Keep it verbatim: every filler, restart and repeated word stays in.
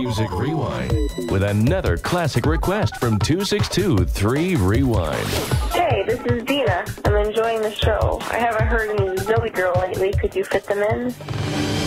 Music Rewind with another classic request from two six two, three Rewind. Hey, this is Dina. I'm enjoying the show. I haven't heard any Zoe Girl lately. Could you fit them in?